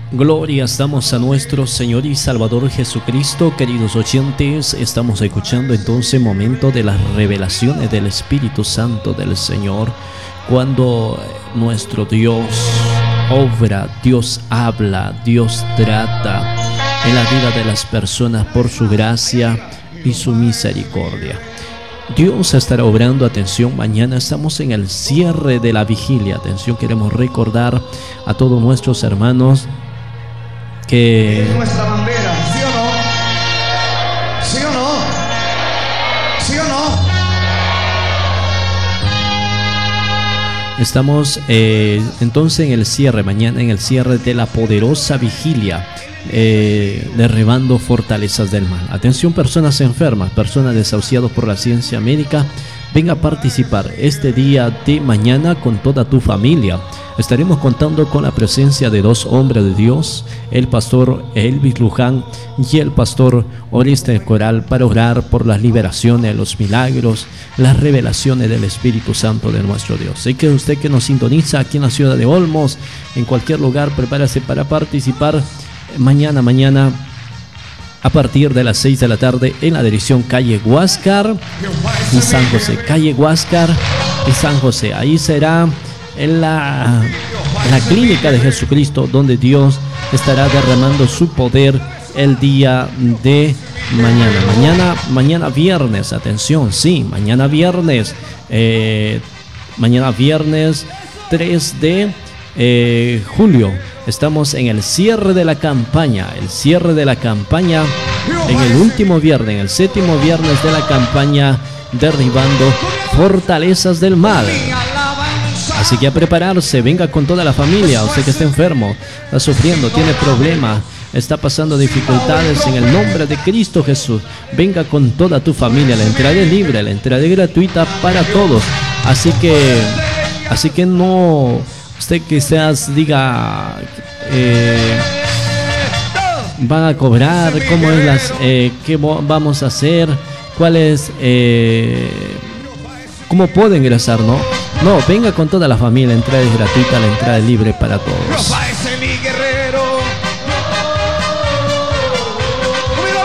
Glorias damos a nuestro Señor y Salvador Jesucristo. Queridos oyentes, estamos escuchando entonces momento de las revelaciones del Espíritu Santo del Señor, cuando nuestro Dios obra, Dios habla, Dios trata en la vida de las personas por su gracia y su misericordia. Dios estará obrando. Atención, mañana estamos en el cierre de la vigilia. Atención, queremos recordar a todos nuestros hermanos que es nuestra bandera, ¿sí o no? ¿Sí o no? ¿Sí o no? estamos entonces en el cierre, mañana en el cierre de la poderosa vigilia, derribando fortalezas del mal. Atención, personas enfermas, personas desahuciadas por la ciencia médica, venga a participar este día de mañana con toda tu familia. Estaremos contando con la presencia de dos hombres de Dios, el pastor Elvis Luján y el pastor Oreste Coral, para orar por las liberaciones, los milagros, las revelaciones del Espíritu Santo de nuestro Dios. Sé que usted que nos sintoniza aquí en la ciudad de Olmos, en cualquier lugar, prepárese para participar mañana a partir de las 6 de la tarde en la dirección calle Huáscar y San José. Calle Huáscar y San José. Ahí será en la clínica de Jesucristo, donde Dios estará derramando su poder el día de mañana viernes. Atención, sí, mañana viernes 3 de julio. Estamos en el cierre de la campaña, en el último viernes, en el séptimo viernes de la campaña, derribando fortalezas del mal. Así que a prepararse, venga con toda la familia. Usted que está enfermo, está sufriendo, tiene problemas, está pasando dificultades, en el nombre de Cristo Jesús, venga con toda tu familia. La entrada es libre, la entrada es gratuita para todos. Así que no, usted quizás diga, van a cobrar, cómo es qué vamos a hacer, cuál es, cómo puedo ingresar, no, venga con toda la familia. La entrada es gratuita, la entrada es libre para todos.